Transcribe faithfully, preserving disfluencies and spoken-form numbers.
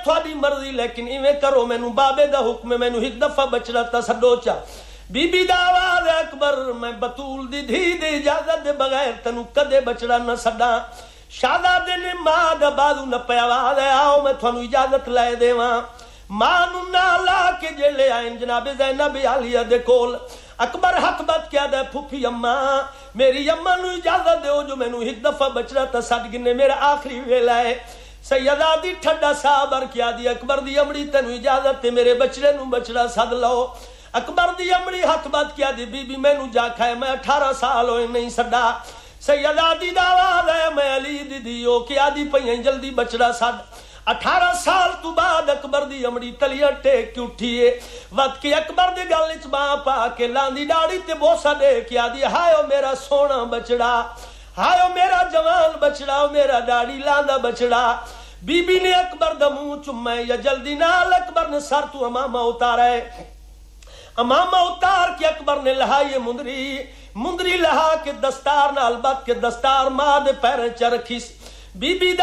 تھوڑی مرضی لیکن ایویں کرو مینوں بابے دا حکم ہے مینوں ایک دفعہ بچڑا تا سڈو چا بی بی دا آواز اکبر میں بطول دی دھی دی اجازت دے بغیر تینوں کدے بچڑا نہ سڈاں شہزادے نے ماں دا بازو نہ پیا آواز ہے آؤ میں تھانوں اجازت لے دیواں ماں نوں نال لا کے جڑے آئے جناب زینب عالیہ دے کول اکبر ہاتھ بت کیا دے پھوپھی اماں میری اماں نوں اجازت دیو جو مینوں ایک دفعہ بچڑا تا سڈ گنے میرا آخری ویلا ہے سیدہ دی ٹھڈا صابر کیا دی اکبر دی امڑی تینوں اجازت تے میرے بچڑے نوں بچڑا سد لو اکبر دی امڑی ہاتھ بت کیا دی بی بی مینوں جا کھائے میں اٹھارہ سال ہوئے نہیں سڈا سیدہ دی دعویٰ ہے میں علی دی دیو کیا دی پئیں جلدی بچڑا سڈ اٹھارہ سال تو بعد اکبر دی امڑی تلیاں ٹیک کے اٹھیے وقت کے اکبر دے گل وچ باں پا کے لاندی ڈاڑی تے بوسا دے کے آدی ہائیو میرا سونا بچڑا ہائیو میرا جوان بچڑا میرا ڈاڑی لاندا بچڑا بی بی نے اکبر دا منہ چومے یا جلدی نال اکبر نے سر تو امامہ اتارے امامہ اتار کے اکبر نے لہائیے مندری مندری لہا کے دستار نال بت کے دستار ماں دے پیریں چ رکھی بی بی دا